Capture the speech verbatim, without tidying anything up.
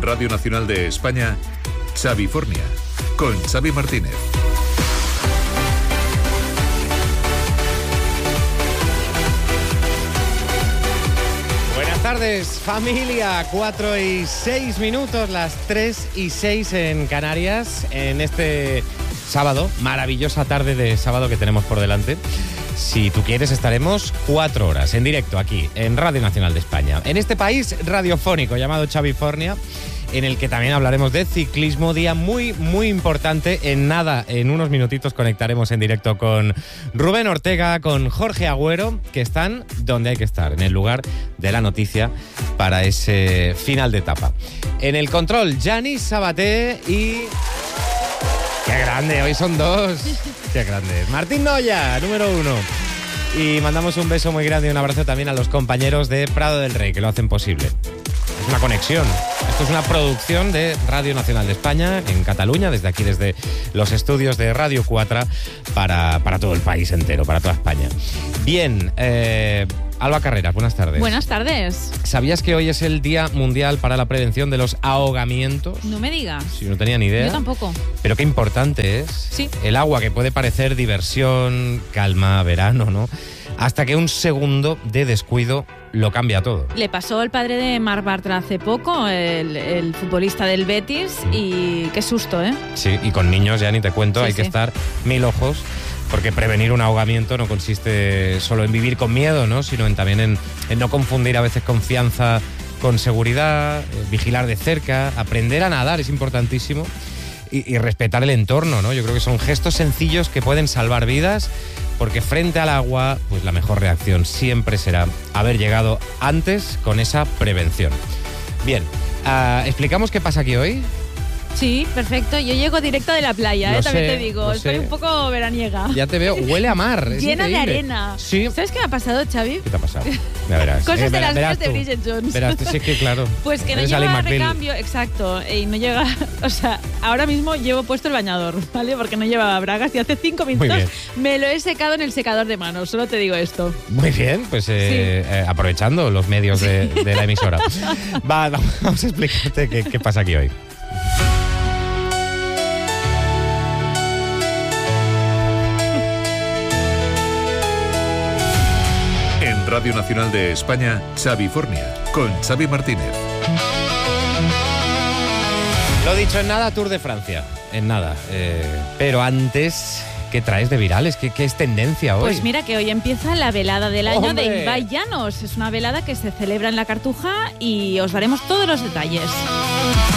Radio Nacional de España, Xavi Fornia, con Xavi Martínez. Buenas tardes, familia. Cuatro y seis minutos, las tres y seis en Canarias, en este sábado, maravillosa tarde de sábado que tenemos por delante. Si tú quieres, estaremos cuatro horas en directo aquí, en Radio Nacional de España, en este país radiofónico llamado Xavi Fornia, en el que también hablaremos de ciclismo, día muy, muy importante. En nada, en unos minutitos conectaremos en directo con Rubén Ortega, con Jorge Agüero, que están donde hay que estar, en el lugar de la noticia para ese final de etapa. En el control, Yanis Sabaté y... ¡qué grande! Hoy son dos. ¡Qué grande! Martín Noya, número uno. Y mandamos un beso muy grande y un abrazo también a los compañeros de Prado del Rey, que lo hacen posible. Es una conexión. Esto es una producción de Radio Nacional de España en Cataluña, desde aquí, desde los estudios de Radio cuatro, para, para todo el país entero, para toda España. Bien, eh, Alba Carreras, buenas tardes. Buenas tardes. ¿Sabías que hoy es el Día Mundial para la Prevención de los Ahogamientos? No me digas. Sí, no tenía ni idea. Yo tampoco. Pero qué importante es. Sí. El agua, que puede parecer diversión, calma, verano, ¿no? Hasta que un segundo de descuido lo cambia todo. Le pasó al padre de Marc Bartra hace poco, el, el futbolista del Betis, y qué susto, ¿eh? Sí, y con niños ya ni te cuento, sí, hay sí. que estar mil ojos, porque prevenir un ahogamiento no consiste solo en vivir con miedo, ¿no? Sino en, también en, en no confundir a veces confianza con seguridad, eh, vigilar de cerca, aprender a nadar es importantísimo, y, y respetar el entorno, ¿no? Yo creo que son gestos sencillos que pueden salvar vidas, porque frente al agua, pues la mejor reacción siempre será haber llegado antes con esa prevención. Bien, uh, ¿explicamos qué pasa aquí hoy? Sí, perfecto. Yo llego directo de la playa, Lo ¿eh? También sé, te digo. lo Estoy sé. un poco veraniega. Ya te veo, huele a mar. Es Llena de increíble. arena. Sí. ¿Sabes qué me ha pasado, Xavi? ¿Qué te ha pasado? Ya verás. Cosas Eh, de verás, las verás mías de tú. Bridget Jones. Verás, sí, es que claro. Pues que no eres Ali lleva McBeal. recambio, exacto, y no llega, o sea, ahora mismo llevo puesto el bañador, ¿vale? Porque no llevaba bragas y hace cinco minutos bien. me lo he secado en el secador de manos, solo te digo esto. Muy bien, pues eh, eh, aprovechando los medios de, de la emisora. Va, vamos a explicarte qué, qué pasa aquí hoy. En Radio Nacional de España, Xavi Fornia, con Xavi Martínez. Lo dicho, en nada, Tour de Francia. En nada. Eh, pero antes, ¿qué traes de virales? ¿Qué, qué es tendencia hoy? Pues mira que hoy empieza la velada del año ¡Hombre! de Ibai Llanos. Es una velada que se celebra en la Cartuja y os daremos todos los detalles.